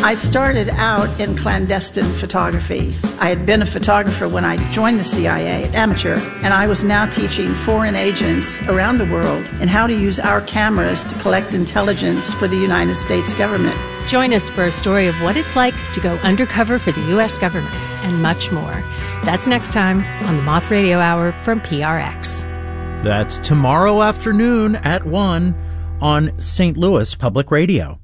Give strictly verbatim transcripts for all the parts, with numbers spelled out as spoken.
I started out in clandestine photography. I had been a photographer when I joined the C I A, amateur, and I was now teaching foreign agents around the world in how to use our cameras to collect intelligence for the United States government. Join us for a story of what it's like to go undercover for the U S government and much more. That's next time on the Moth Radio Hour from P R X. That's tomorrow afternoon at one on Saint Louis Public Radio.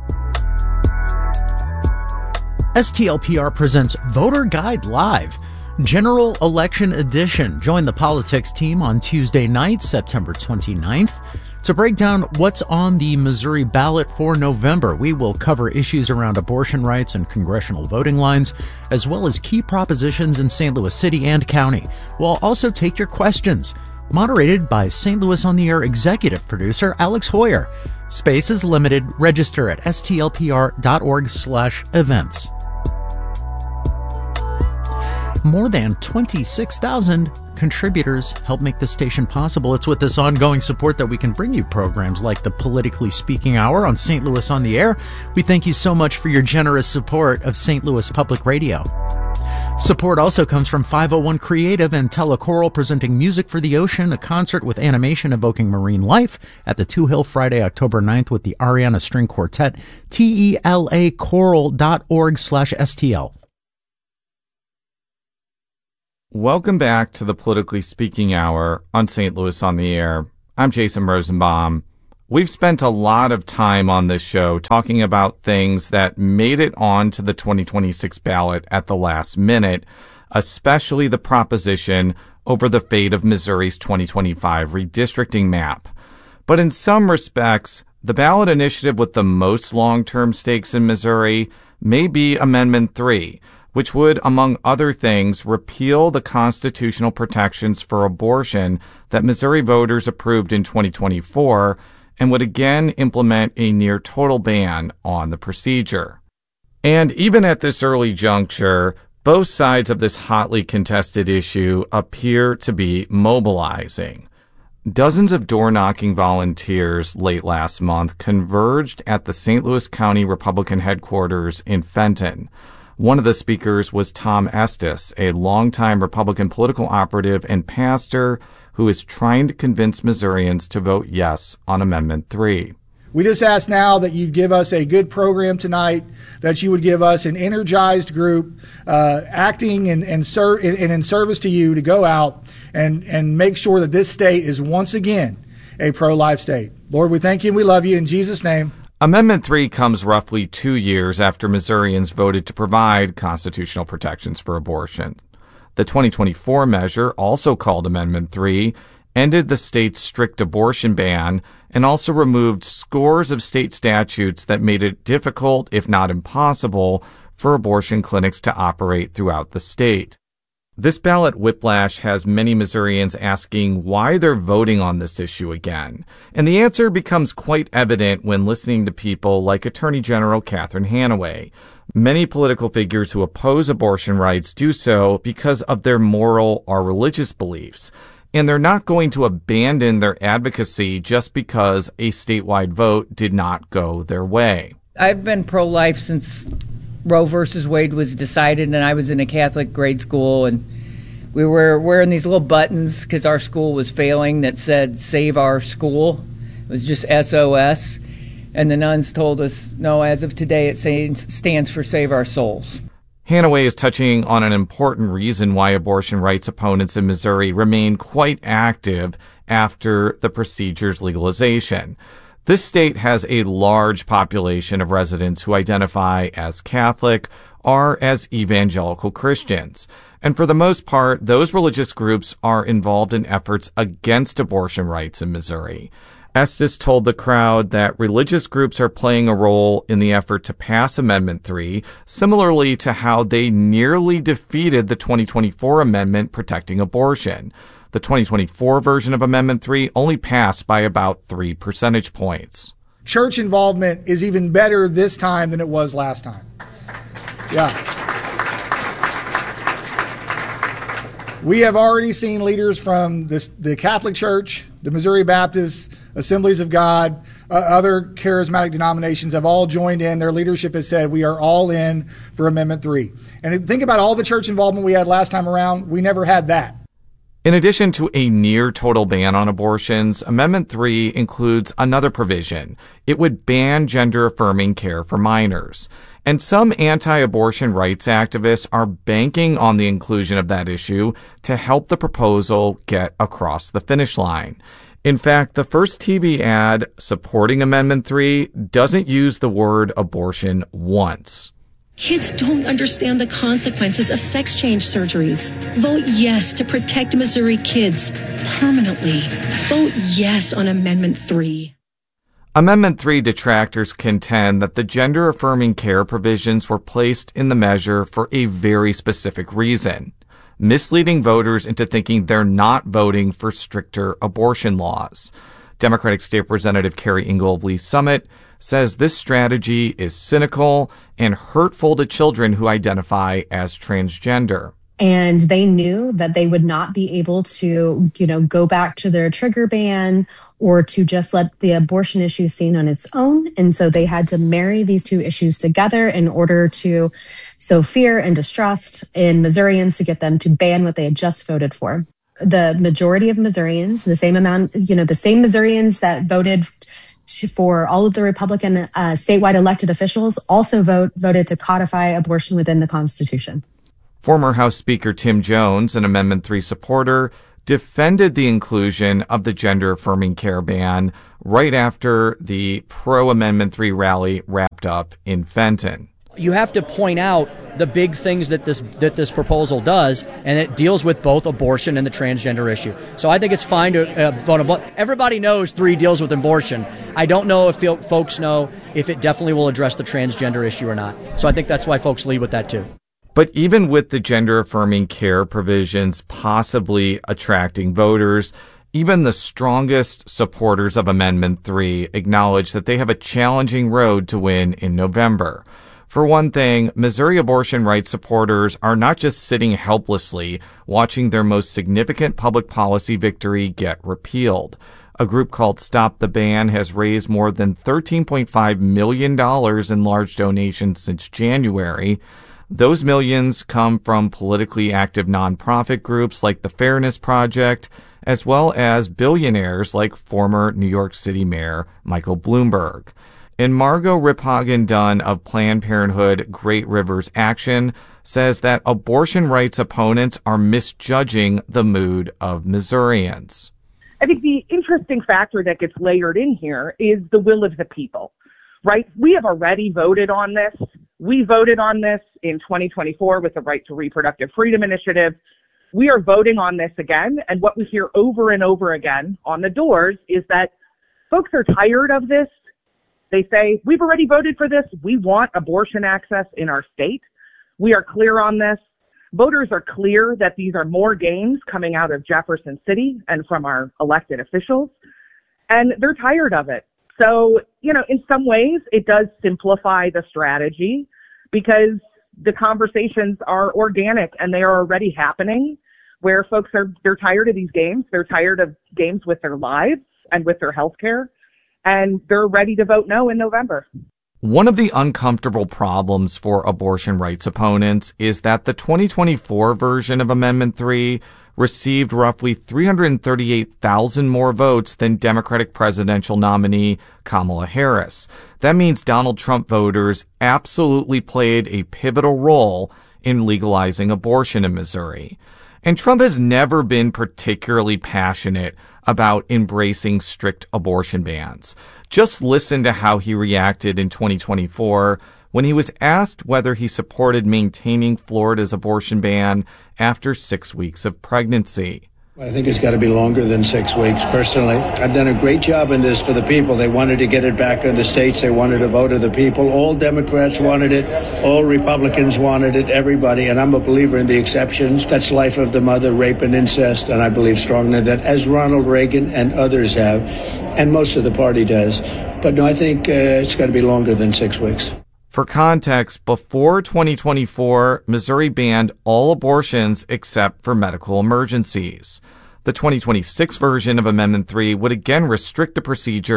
S T L P R presents Voter Guide Live, General Election Edition. Join the politics team on Tuesday night, September twenty-ninth, to break down what's on the Missouri ballot for November. We will cover issues around abortion rights and congressional voting lines, as well as key propositions in Saint Louis City and County. We'll also take your questions, moderated by Saint Louis on the Air executive producer Alex Hoyer. Space is limited. Register at stlpr.org slash events. More than twenty-six thousand contributors help make this station possible. It's with this ongoing support that we can bring you programs like the Politically Speaking Hour on Saint Louis on the Air. We thank you so much for your generous support of Saint Louis Public Radio. Support also comes from five oh one Creative and Telechoral, presenting Music for the Ocean, a concert with animation evoking marine life at the Two Hill Friday, October ninth with the Ariana String Quartet. T E L A choral dot org slash S T L. Welcome back to the Politically Speaking Hour on Saint Louis on the Air. I'm Jason Rosenbaum. We've spent a lot of time on this show talking about things that made it onto the twenty twenty-six ballot at the last minute, especially the proposition over the fate of Missouri's twenty twenty-five redistricting map. But in some respects, the ballot initiative with the most long-term stakes in Missouri may be Amendment three, which would, among other things, repeal the constitutional protections for abortion that Missouri voters approved in twenty twenty-four and would again implement a near-total ban on the procedure. And even at this early juncture, both sides of this hotly contested issue appear to be mobilizing. Dozens of door-knocking volunteers late last month converged at the Saint Louis County Republican headquarters in Fenton. One of the speakers was Tom Estes, a longtime Republican political operative and pastor who is trying to convince Missourians to vote yes on Amendment three. We just ask now that you give us a good program tonight, that you would give us an energized group uh, acting and, and, ser- and in service to you to go out and, and make sure that this state is once again a pro-life state. Lord, we thank you and we love you in Jesus' name. Amendment three comes roughly two years after Missourians voted to provide constitutional protections for abortion. The twenty twenty-four measure, also called Amendment three, ended the state's strict abortion ban and also removed scores of state statutes that made it difficult, if not impossible, for abortion clinics to operate throughout the state. This ballot whiplash has many Missourians asking why they're voting on this issue again. And the answer becomes quite evident when listening to people like Attorney General Catherine Hanaway. Many political figures who oppose abortion rights do so because of their moral or religious beliefs. And they're not going to abandon their advocacy just because a statewide vote did not go their way. I've been pro-life since Roe versus Wade was decided, and I was in a Catholic grade school, and we were wearing these little buttons because our school was failing that said, "Save our school." It was just S O S. And the nuns told us, no, as of today, it stands for Save Our Souls. Hanaway is touching on an important reason why abortion rights opponents in Missouri remain quite active after the procedure's legalization. This state has a large population of residents who identify as Catholic or as evangelical Christians. And for the most part, those religious groups are involved in efforts against abortion rights in Missouri. Estes told the crowd that religious groups are playing a role in the effort to pass Amendment three, similarly to how they nearly defeated the twenty twenty-four amendment protecting abortion. The twenty twenty-four version of Amendment three only passed by about three percentage points. Church involvement is even better this time than it was last time. Yeah. We have already seen leaders from this, the Catholic Church, the Missouri Baptist, Assemblies of God, uh, other charismatic denominations have all joined in. Their leadership has said we are all in for Amendment three. And think about all the church involvement we had last time around. We never had that. In addition to a near total ban on abortions, Amendment three includes another provision. It would ban gender-affirming care for minors. And some anti-abortion rights activists are banking on the inclusion of that issue to help the proposal get across the finish line. In fact, the first T V ad supporting Amendment three doesn't use the word abortion once. Kids don't understand the consequences of sex change surgeries. Vote yes to protect Missouri kids permanently. Vote yes on Amendment three. Amendment three detractors contend that the gender-affirming care provisions were placed in the measure for a very specific reason, misleading voters into thinking they're not voting for stricter abortion laws. Democratic State Representative Carrie Engle of Lee Summit says this strategy is cynical and hurtful to children who identify as transgender. And they knew that they would not be able to, you know, go back to their trigger ban or to just let the abortion issue stand on its own. And so they had to marry these two issues together in order to sow fear and distrust in Missourians to get them to ban what they had just voted for. The majority of Missourians, the same amount, you know, the same Missourians that voted to, for all of the Republican uh, statewide elected officials also vote, voted to codify abortion within the Constitution. Former House Speaker Tim Jones, an Amendment three supporter, defended the inclusion of the gender-affirming care ban right after the pro-Amendment three rally wrapped up in Fenton. You have to point out the big things that this that this proposal does, and it deals with both abortion and the transgender issue. So I think it's fine to uh, vote on both. Everybody knows three deals with abortion. I don't know if folks know if it definitely will address the transgender issue or not. So I think that's why folks lead with that too. But even with the gender-affirming care provisions possibly attracting voters, even the strongest supporters of Amendment three acknowledge that they have a challenging road to win in November. For one thing, Missouri abortion rights supporters are not just sitting helplessly watching their most significant public policy victory get repealed. A group called Stop the Ban has raised more than thirteen point five million dollars in large donations since January. Those millions come from politically active nonprofit groups like the Fairness Project, as well as billionaires like former New York City Mayor Michael Bloomberg. And Margot Riphagen Dunn of Planned Parenthood Great Rivers Action says that abortion rights opponents are misjudging the mood of Missourians. I think the interesting factor that gets layered in here is the will of the people, right? We have already voted on this. We voted on this in twenty twenty-four with the Right to Reproductive Freedom Initiative. We are voting on this again. And what we hear over and over again on the doors is that folks are tired of this. They say, we've already voted for this. We want abortion access in our state. We are clear on this. Voters are clear that these are more gains coming out of Jefferson City and from our elected officials. And they're tired of it. So, you know, in some ways, it does simplify the strategy because the conversations are organic and they are already happening where folks are, they're tired of these games. They're tired of games with their lives and with their health care, and they're ready to vote no in November. One of the uncomfortable problems for abortion rights opponents is that the twenty twenty-four version of Amendment three received roughly three hundred thirty-eight thousand more votes than Democratic presidential nominee Kamala Harris. That means Donald Trump voters absolutely played a pivotal role in legalizing abortion in Missouri. And Trump has never been particularly passionate about embracing strict abortion bans. Just listen to how he reacted in twenty twenty-four when he was asked whether he supported maintaining Florida's abortion ban after six weeks of pregnancy. I think it's got to be longer than six weeks, personally. I've done a great job in this for the people. They wanted to get it back in the states. They wanted a vote of the people. All Democrats wanted it. All Republicans wanted it. Everybody. And I'm a believer in the exceptions. That's life of the mother, rape and incest. And I believe strongly that, as Ronald Reagan and others have, and most of the party does. But no, I think uh, it's got to be longer than six weeks. For context, before twenty twenty-four, Missouri banned all abortions except for medical emergencies. The twenty twenty-six version of Amendment three would again restrict the procedure,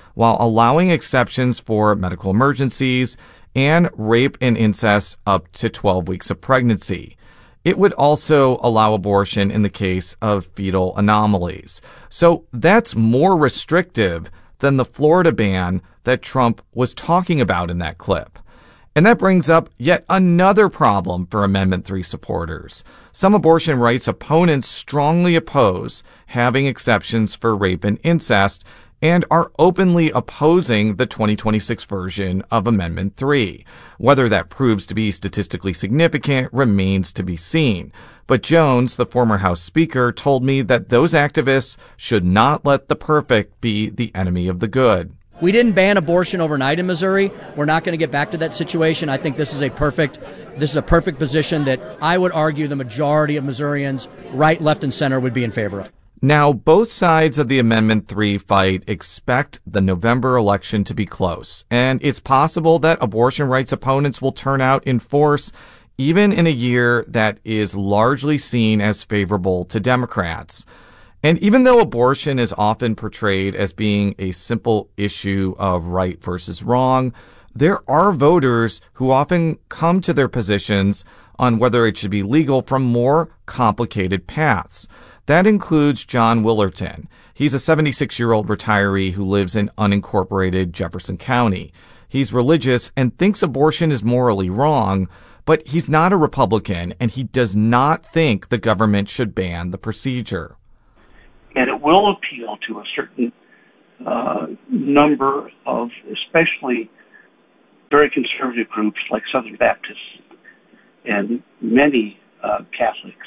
while allowing exceptions for medical emergencies and rape and incest up to twelve weeks of pregnancy. It would also allow abortion in the case of fetal anomalies. So that's more restrictive than the Florida ban that Trump was talking about in that clip. And that brings up yet another problem for Amendment three supporters. Some abortion rights opponents strongly oppose having exceptions for rape and incest and are openly opposing the twenty twenty-six version of Amendment three. Whether that proves to be statistically significant remains to be seen. But Jones, the former House Speaker, told me that those activists should not let the perfect be the enemy of the good. We didn't ban abortion overnight in Missouri. We're not going to get back to that situation. I think this is a perfect this is a perfect position that I would argue the majority of Missourians, right, left, and center, would be in favor of. Now, both sides of the Amendment three fight expect the November election to be close, and it's possible that abortion rights opponents will turn out in force even in a year that is largely seen as favorable to Democrats. And even though abortion is often portrayed as being a simple issue of right versus wrong, there are voters who often come to their positions on whether it should be legal from more complicated paths. That includes John Willerton. He's a seventy-six-year-old retiree who lives in unincorporated Jefferson County. He's religious and thinks abortion is morally wrong, but he's not a Republican, and he does not think the government should ban the procedure. And it will appeal to a certain uh, number of especially very conservative groups like Southern Baptists and many uh, Catholics.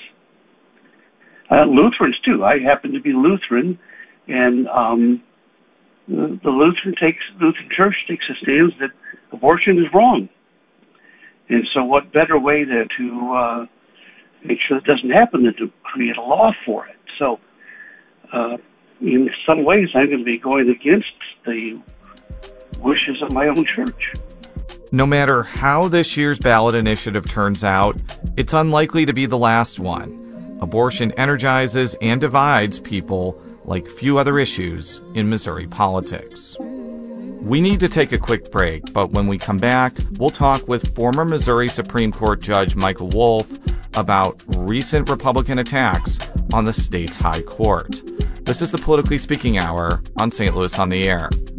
Uh, Lutherans, too. I happen to be Lutheran, and um, the, the Lutheran takes Lutheran Church takes a stance that abortion is wrong. And so what better way to, to uh, make sure it doesn't happen than to create a law for it? So Uh, in some ways, I'm going to be going against the wishes of my own church. No matter how this year's ballot initiative turns out, it's unlikely to be the last one. Abortion energizes and divides people like few other issues in Missouri politics. We need to take a quick break, but when we come back, we'll talk with former Missouri Supreme Court Judge Michael Wolff about recent Republican attacks on the state's high court. This is the Politically Speaking Hour on Saint Louis on the Air.